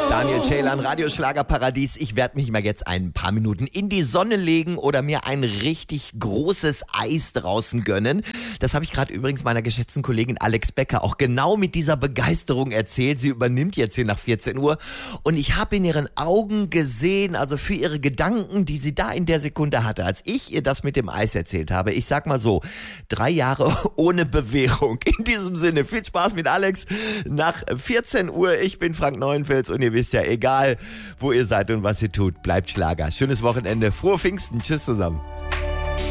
Daniel Ceylan, Radioschlagerparadies. Ich werde mich mal jetzt ein paar Minuten in die Sonne legen oder mir ein richtig großes Eis draußen gönnen. Das habe ich gerade übrigens meiner geschätzten Kollegin Alex Becker auch genau mit dieser Begeisterung erzählt. Sie übernimmt jetzt hier nach 14 Uhr und ich habe in ihren Augen gesehen, also für ihre Gedanken, die sie da in der Sekunde hatte, als ich ihr das mit dem Eis erzählt habe. Ich sag mal so, 3 Jahre ohne Bewährung. In diesem Sinne, viel Spaß mit Alex nach 14 Uhr. Ich bin Frank Neuenfels und ihr wisst ja, egal wo ihr seid und was ihr tut, bleibt Schlager. Schönes Wochenende, frohe Pfingsten, tschüss zusammen.